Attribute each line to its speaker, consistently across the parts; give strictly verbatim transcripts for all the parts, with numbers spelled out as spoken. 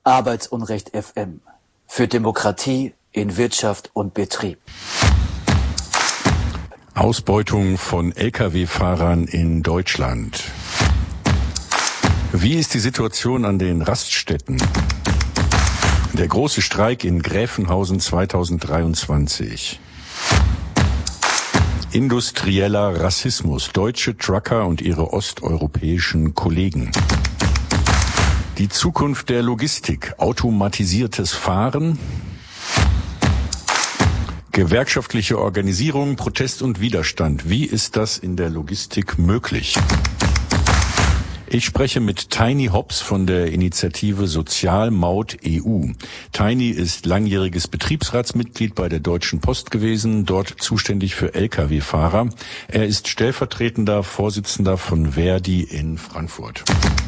Speaker 1: Arbeitsunrecht F M für Demokratie in Wirtschaft und Betrieb.
Speaker 2: Ausbeutung von L K W-Fahrern in Deutschland. Wie ist die Situation an den Raststätten? Der große Streik in Gräfenhausen zweitausenddreiundzwanzig. Industrieller Rassismus, deutsche Trucker und ihre osteuropäischen Kollegen. Die Zukunft der Logistik, automatisiertes Fahren. Gewerkschaftliche Organisierung, Protest und Widerstand. Wie ist das in der Logistik möglich? Ich spreche mit Tiny Hobbs von der Initiative Sozialmaut E U. Tiny ist langjähriges Betriebsratsmitglied bei der Deutschen Post gewesen, dort zuständig für L K W-Fahrer. Er ist stellvertretender Vorsitzender von Verdi in Frankfurt.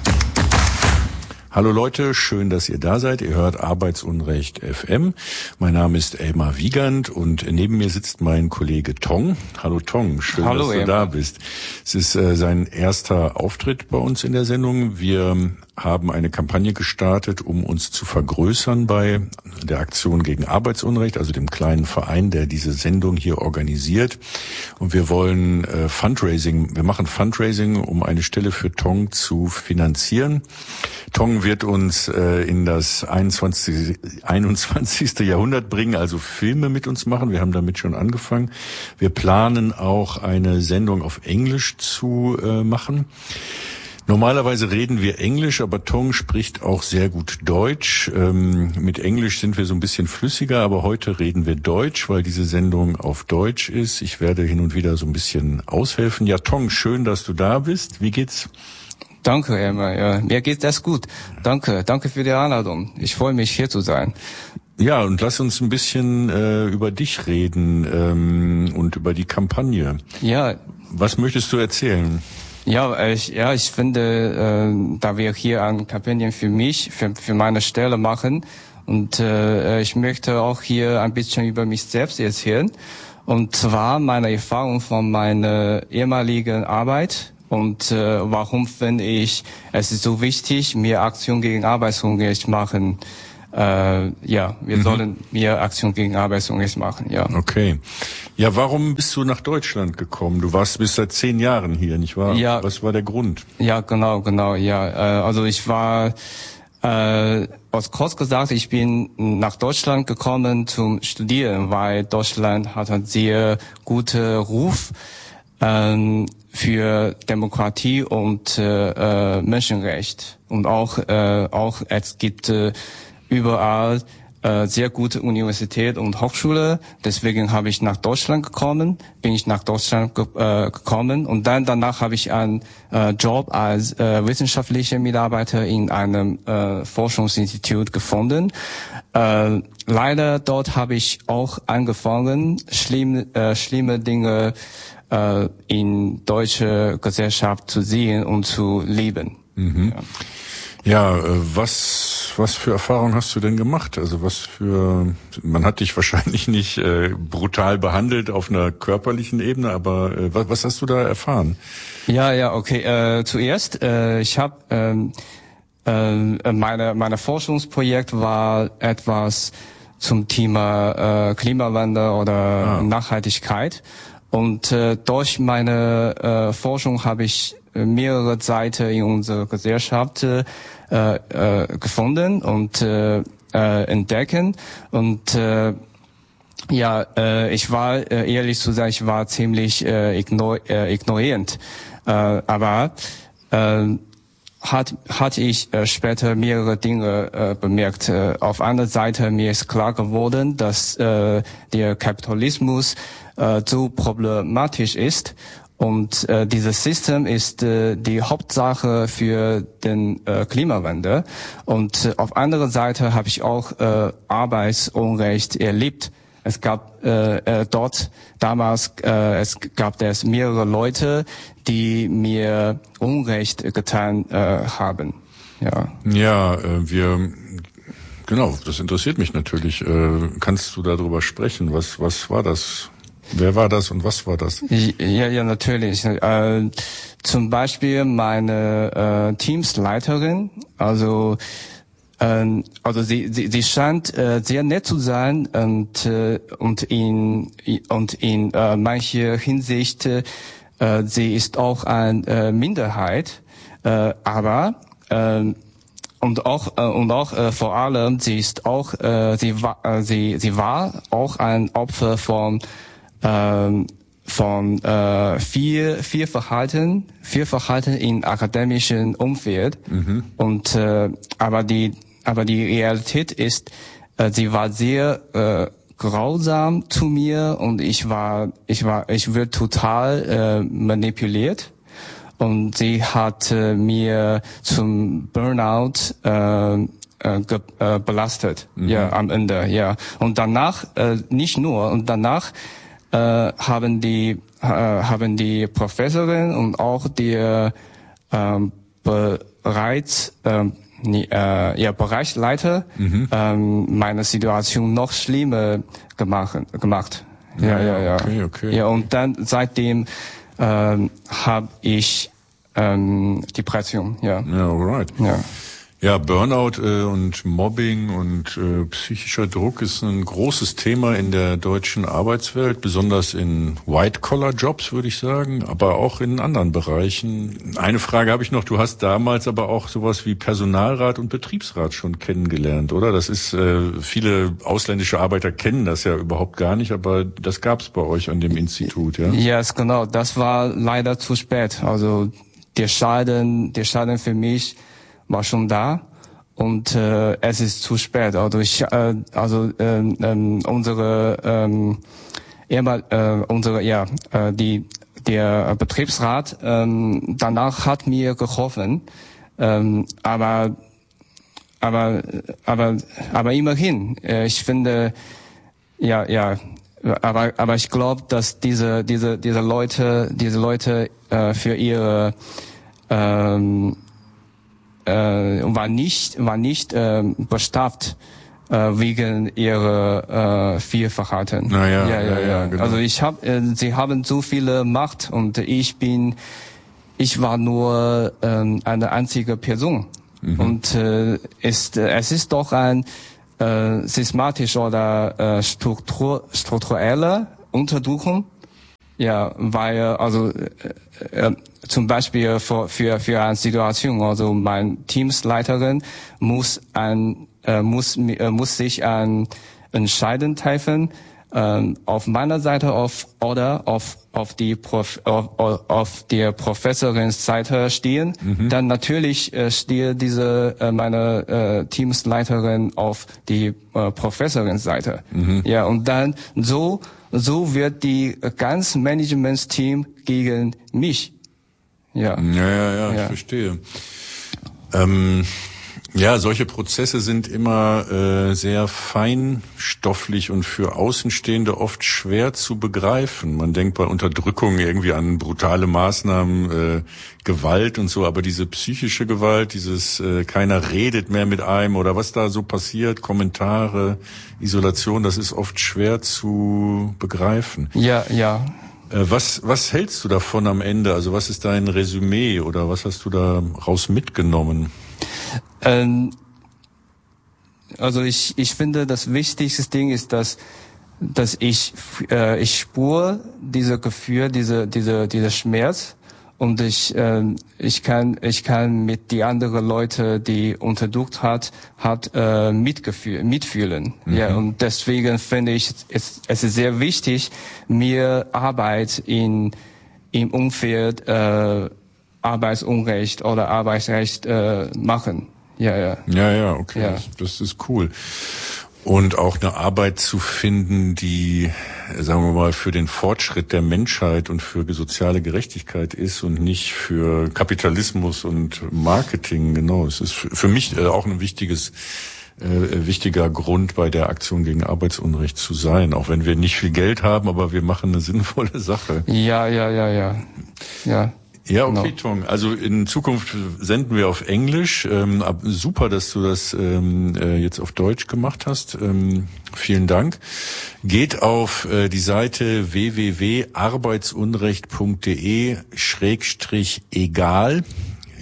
Speaker 2: Hallo Leute, schön, dass ihr da seid. Ihr hört Arbeitsunrecht F M. Mein Name ist Elmar Wiegand und neben mir sitzt mein Kollege Tong. Hallo Tong, schön, Hallo, dass du Elmar. da bist. Es ist äh, sein erster Auftritt bei uns in der Sendung. Wir haben eine Kampagne gestartet, um uns zu vergrößern bei der Aktion gegen Arbeitsunrecht, also dem kleinen Verein, der diese Sendung hier organisiert. Und wir wollen äh, Fundraising, wir machen Fundraising, um eine Stelle für Tong zu finanzieren. Tong wird uns äh, in das einundzwanzigste Jahrhundert bringen, also Filme mit uns machen. Wir haben damit schon angefangen. Wir planen auch eine Sendung auf Englisch zu äh, machen. Normalerweise reden wir Englisch, aber Tong spricht auch sehr gut Deutsch. Ähm, mit Englisch sind wir so ein bisschen flüssiger, aber heute reden wir Deutsch, weil diese Sendung auf Deutsch ist. Ich werde hin und wieder so ein bisschen aushelfen. Ja, Tong, schön, dass du da bist. Wie geht's?
Speaker 3: Danke, Emma. Ja, mir geht das gut. Danke, danke für die Einladung. Ich freue mich, hier zu sein.
Speaker 2: Ja, und lass uns ein bisschen äh, über dich reden ähm, und über die Kampagne.
Speaker 3: Ja.
Speaker 2: Was möchtest du erzählen?
Speaker 3: Ja, ich, ja, ich finde, äh, da wir hier eine Kampagne für mich, für, für meine Stelle machen, und äh, ich möchte auch hier ein bisschen über mich selbst erzählen. Und zwar meine Erfahrung von meiner ehemaligen Arbeit. Und äh, warum finde ich, es ist so wichtig, mehr Aktion gegen Arbeitsunrecht machen. Äh, ja, wir mhm. sollen mehr Aktion gegen Arbeitsunrecht machen, ja.
Speaker 2: Okay. Ja, warum bist du nach Deutschland gekommen? Du warst bis seit zehn Jahren hier, nicht wahr?
Speaker 3: Ja.
Speaker 2: Was war der Grund?
Speaker 3: Ja, genau, genau, ja. Äh, also ich war, äh, aus kurz gesagt, ich bin nach Deutschland gekommen zum Studieren, weil Deutschland hat einen sehr guten Ruf ähm, für Demokratie und äh, Menschenrecht. Und auch, äh, auch es gibt äh, überall äh, sehr gute Universität und Hochschule. Deswegen habe ich nach Deutschland gekommen, bin ich nach Deutschland ge äh, gekommen und dann danach habe ich einen äh, Job als äh, wissenschaftlicher Mitarbeiter in einem äh, Forschungsinstitut gefunden. Äh, leider dort habe ich auch angefangen, schlimm, äh, schlimme Dinge äh, in deutsche Gesellschaft zu sehen und zu leben.
Speaker 2: Mhm. Ja. Ja, was was für Erfahrungen hast du denn gemacht? Also was für, man hat dich wahrscheinlich nicht äh, brutal behandelt auf einer körperlichen Ebene, aber äh, was, was hast du da erfahren?
Speaker 3: Ja, ja, okay. Äh, zuerst, äh, ich habe ähm, äh, meine meine Forschungsprojekt war etwas zum Thema äh, Klimawandel oder ah. Nachhaltigkeit und äh, durch meine äh, Forschung habe ich mehrere Seiten in unserer Gesellschaft äh, äh, gefunden und äh, äh, entdecken und äh, ja, äh, ich war äh, ehrlich zu sagen, ich war ziemlich äh, ignor äh, ignorierend, äh, aber äh, hat hatte ich äh, später mehrere Dinge äh, bemerkt. Äh, auf einer Seite mir ist klar geworden, dass äh, der Kapitalismus äh, so problematisch ist. Und äh, dieses System ist äh, die Hauptsache für den äh, Klimawandel. Und äh, auf anderer Seite habe ich auch äh, Arbeitsunrecht erlebt. Es gab äh, äh, dort damals, äh, es gab es mehrere Leute, die mir Unrecht getan äh, haben. Ja.
Speaker 2: Ja, äh, wir genau, das interessiert mich natürlich. Äh, kannst du darüber sprechen? Was was war das? Wer war das und was war das?
Speaker 3: Ja, ja, natürlich. Äh, zum Beispiel meine äh, Teamsleiterin. Also Ähm, also sie, sie, sie scheint äh, sehr nett zu sein und äh, und in und in äh, mancher Hinsicht äh, sie ist auch eine äh, Minderheit, äh, aber äh, und auch äh, und auch äh, vor allem sie ist auch äh, sie war äh, sie sie war auch ein Opfer von äh, von äh, viel viel Verhalten viel Verhalten in akademischen Umfeld mhm. und äh, aber die aber die Realität ist, äh, sie war sehr äh, grausam zu mir und ich war ich war ich wurde total äh, manipuliert und sie hat äh, mir zum Burnout äh, äh, ge, äh, belastet mhm. ja am Ende ja und danach äh, nicht nur und danach äh, haben die äh, haben die Professorin und auch die äh, bereits äh, Nee, äh, ja, Bereichsleiter mhm. ähm, meine Situation noch schlimmer gemacht. gemacht. Ja, ja, ja.
Speaker 2: Okay, okay.
Speaker 3: Ja, und dann seitdem ähm, habe ich ähm, Depression. Ja.
Speaker 2: Ja, alright.
Speaker 3: Ja.
Speaker 2: Ja, Burnout äh, und Mobbing und äh, psychischer Druck ist ein großes Thema in der deutschen Arbeitswelt, besonders in White-Collar-Jobs, würde ich sagen, aber auch in anderen Bereichen. Eine Frage habe ich noch, du hast damals aber auch sowas wie Personalrat und Betriebsrat schon kennengelernt, oder? Das ist, äh, viele ausländische Arbeiter kennen das ja überhaupt gar nicht, aber das gab es bei euch an dem Institut, ja?
Speaker 3: Ja, yes, genau, das war leider zu spät. Also der Schaden, der Schaden für mich war schon da und äh, es ist zu spät. Also ich, äh, also ähm, ähm, unsere ähm, ehemal, äh, unsere ja äh, die der Betriebsrat ähm, danach hat mir geholfen, ähm, aber aber aber aber immerhin äh, ich finde ja ja aber aber ich glaube, dass diese diese diese Leute diese Leute äh, für ihre ähm, äh, war nicht war nicht äh, bestraft äh, wegen ihrer äh, Fehlverhalten.
Speaker 2: Naja,
Speaker 3: ja, ja, ja, ja.
Speaker 2: Genau.
Speaker 3: Also ich habe, äh, sie haben so viele Macht und ich bin, ich war nur äh, eine einzige Person mhm. und äh, ist äh, es ist doch ein äh, systematisch oder äh, Struktur strukturelle Unterdrückung. Ja, weil also äh, äh, zum Beispiel für für für eine Situation, also mein Teamsleiterin muss ein äh, muss äh, muss sich ein entscheiden treffen äh, auf meiner Seite auf oder auf auf die Prof, auf, auf der Professorins Seite stehen. Mhm. Dann natürlich äh, stehe diese äh, meine äh, Teamsleiterin auf die äh, Professorins Seite. Mhm. Ja, und dann so So wird die ganze Managementsteam gegen mich. Ja.
Speaker 2: Ja, ja, ja, ich ja. verstehe. Ähm, ja, solche Prozesse sind immer äh, sehr feinstofflich und für Außenstehende oft schwer zu begreifen. Man denkt bei Unterdrückung irgendwie an brutale Maßnahmen, äh, Gewalt und so, aber diese psychische Gewalt, dieses äh, keiner redet mehr mit einem oder was da so passiert, Kommentare, Isolation, das ist oft schwer zu begreifen.
Speaker 3: Ja, ja.
Speaker 2: Äh, was was hältst du davon am Ende? Also was ist dein Resümee oder was hast du da raus mitgenommen?
Speaker 3: Ähm, also ich ich finde, das wichtigste Ding ist, dass dass ich äh, ich spüre diese Gefühl, diese diese dieser Schmerz. Und ich äh, ich kann ich kann mit die anderen Leute, die unterdrückt hat, hat äh, mitgefühl, mitfühlen. Mhm. Ja, und deswegen finde ich es es ist sehr wichtig, mir Arbeit in im Umfeld äh, Arbeitsunrecht oder Arbeitsrecht äh, machen. Ja, ja.
Speaker 2: Ja, ja, okay, ja. Das, das ist cool. Und auch eine Arbeit zu finden, die, sagen wir mal, für den Fortschritt der Menschheit und für soziale Gerechtigkeit ist und nicht für Kapitalismus und Marketing. Genau, es ist für mich auch ein wichtiges, äh, wichtiger Grund bei der Aktion gegen Arbeitsunrecht zu sein. Auch wenn wir nicht viel Geld haben, aber wir machen eine sinnvolle Sache.
Speaker 3: Ja, ja, ja, ja, ja.
Speaker 2: Ja, okay, genau. Tong. Also in Zukunft senden wir auf Englisch. Ähm, super, dass du das ähm, äh, jetzt auf Deutsch gemacht hast. Ähm, vielen Dank. Geht auf äh, die Seite w w w punkt arbeitsunrecht punkt de schrägstrich egal.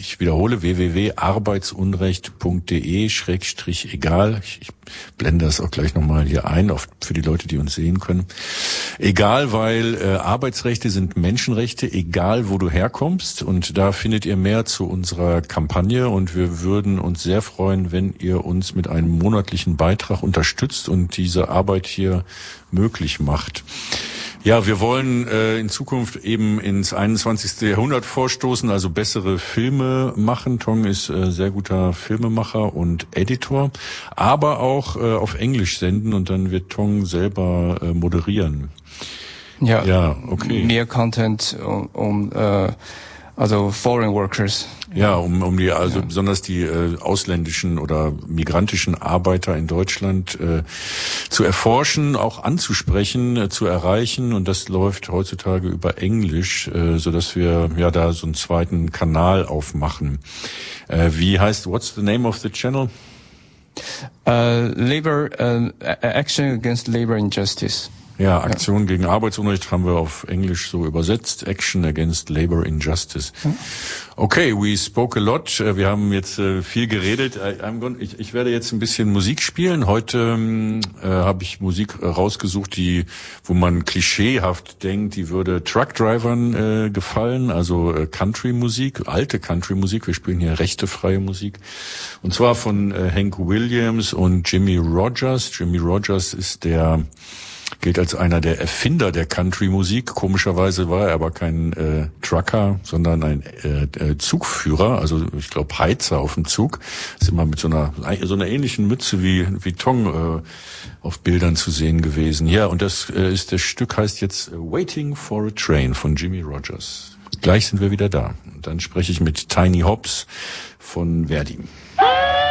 Speaker 2: ich wiederhole, w w w punkt arbeitsunrecht punkt d e schrägstrich egal. Ich, ich blende das auch gleich nochmal hier ein, auf, für die Leute, die uns sehen können. Egal, weil äh, Arbeitsrechte sind Menschenrechte, egal wo du herkommst. Und da findet ihr mehr zu unserer Kampagne. Und wir würden uns sehr freuen, wenn ihr uns mit einem monatlichen Beitrag unterstützt und diese Arbeit hier möglich macht. Ja, wir wollen äh, in Zukunft eben ins einundzwanzigste Jahrhundert vorstoßen, also bessere Filme machen. Tong ist äh, sehr guter Filmemacher und Editor, aber auch äh, auf Englisch senden und dann wird Tong selber äh, moderieren.
Speaker 3: Ja,
Speaker 2: ja, okay.
Speaker 3: Mehr Content um, um äh, also Foreign Workers.
Speaker 2: Ja, um, um die, also ja. besonders die äh, ausländischen oder migrantischen Arbeiter in Deutschland äh, zu erforschen, auch anzusprechen, äh, zu erreichen. Und das läuft heutzutage über Englisch, äh, so dass wir ja da so einen zweiten Kanal aufmachen. Äh, wie heißt, what's the name of the channel?
Speaker 3: Uh, Labor uh, Action Against Labor Injustice.
Speaker 2: Ja, Aktion ja. gegen Arbeitsunrecht haben wir auf Englisch so übersetzt. Action Against Labor Injustice. Okay, we spoke a lot. Wir haben jetzt äh, viel geredet. I'm gonna, ich, ich werde jetzt ein bisschen Musik spielen. Heute äh, habe ich Musik rausgesucht, die, wo man klischeehaft denkt, die würde Truckdrivern äh, gefallen. Also äh, Country-Musik, alte Country-Musik. Wir spielen hier rechtefreie Musik. Und zwar von äh, Hank Williams und Jimmy Rogers. Jimmy Rogers ist der gilt als einer der Erfinder der Country-Musik. Komischerweise war er aber kein äh, Trucker, sondern ein äh, Zugführer, also ich glaube Heizer auf dem Zug. Ist immer mit so einer so einer ähnlichen Mütze wie wie Tong äh, auf Bildern zu sehen gewesen. Ja, und das äh, ist das Stück heißt jetzt Waiting for a Train von Jimmy Rogers. Gleich sind wir wieder da. Und dann spreche ich mit Tiny Hobbs von Verdi.